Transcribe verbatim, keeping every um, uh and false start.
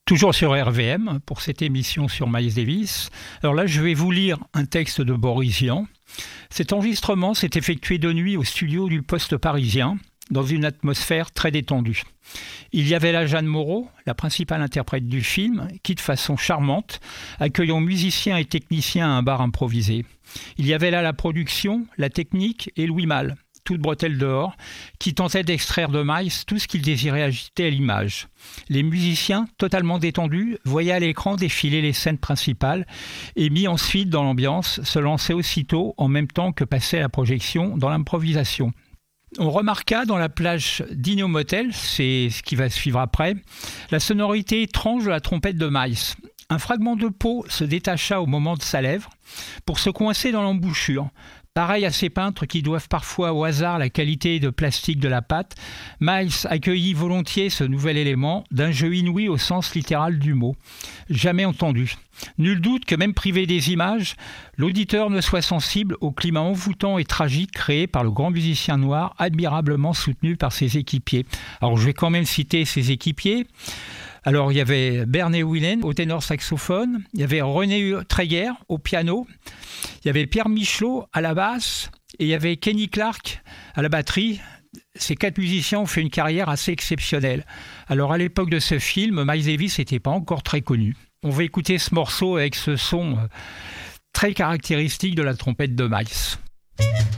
Toujours sur R V M, pour cette émission sur Miles Davis. Alors là, je vais vous lire un texte de Boris Vian. Cet enregistrement s'est effectué de nuit au studio du Poste parisien, dans une atmosphère très détendue. Il y avait là Jeanne Moreau, la principale interprète du film, qui de façon charmante, accueillant musiciens et techniciens à un bar improvisé. Il y avait là la production, la technique et Louis Malle, toute bretelle dehors, qui tentait d'extraire de Miles tout ce qu'il désirait agiter à l'image. Les musiciens, totalement détendus, voyaient à l'écran défiler les scènes principales et mis ensuite dans l'ambiance, se lançaient aussitôt en même temps que passait la projection dans l'improvisation. On remarqua dans la plage d'Inno Motel, c'est ce qui va suivre après, la sonorité étrange de la trompette de Miles. Un fragment de peau se détacha au moment de sa lèvre pour se coincer dans l'embouchure. Pareil à ces peintres qui doivent parfois au hasard la qualité de plastique de la pâte, Miles accueillit volontiers ce nouvel élément d'un jeu inouï au sens littéral du mot. Jamais entendu. Nul doute que même privé des images, l'auditeur ne soit sensible au climat envoûtant et tragique créé par le grand musicien noir, admirablement soutenu par ses équipiers. Alors je vais quand même citer ses équipiers. Alors il y avait Bernie Whelan au ténor saxophone, il y avait René Treyer au piano, il y avait Pierre Michelot à la basse et il y avait Kenny Clark à la batterie. Ces quatre musiciens ont fait une carrière assez exceptionnelle. Alors à l'époque de ce film, Miles Davis n'était pas encore très connu. On va écouter ce morceau avec ce son très caractéristique de la trompette de Miles.